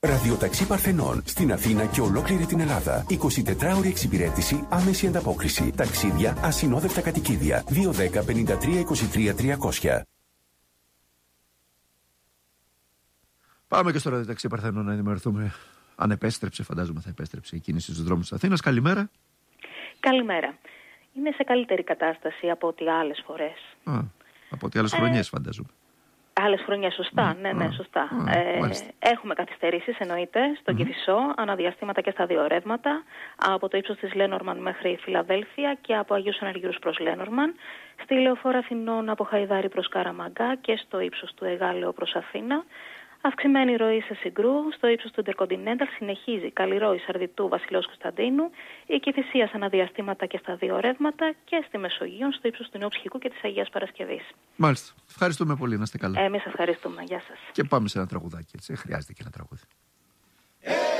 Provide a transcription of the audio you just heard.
Ραδιοταξί Παρθενών στην Αθήνα και ολόκληρη την Ελλάδα. 24ωρη εξυπηρέτηση, άμεση ανταπόκριση. Ταξίδια, ασυνόδευτα κατοικίδια. 210 53 23 300. Πάμε και στο Ραδιοταξί Παρθενών να ενημερωθούμε αν επέστρεψε, φαντάζομαι θα επέστρεψε η κίνηση στους δρόμους της Αθήνας. Καλημέρα. Καλημέρα. Είναι σε καλύτερη κατάσταση από ό,τι άλλες φορές. Από ό,τι άλλες χρονιές φαντάζομαι. Άλλες χρονιές, σωστά. Ναι, σωστά. Έχουμε καθυστερήσεις, εννοείται, στον Κηφισό, αναδιαστήματα και στα δύο ρεύματα, από το ύψος της Λένορμαν μέχρι Φιλαδέλφια και από Αγίους Αναργύρους προς Λένορμαν, στη Λεωφόρο Αθηνών από Χαϊδάρι προς Καραμαγκά και στο ύψος του Εγάλεο προς Αθήνα. Αυξημένη ροή σε Συγκρού, στο ύψος του Intercontinental συνεχίζει καλή ροή Σαρδιτού Βασιλέως Κωνσταντίνου, η Κηφισίας αναδιαστήματα και στα δύο ρεύματα και στη Μεσογείο στο ύψος του Νέου Ψυχικού και της Αγίας Παρασκευής. Μάλιστα. Ευχαριστούμε πολύ, να είστε καλά. Εμείς ευχαριστούμε. Γεια σας. Και πάμε σε ένα τραγουδάκι, έτσι. Χρειάζεται και ένα τραγούδι.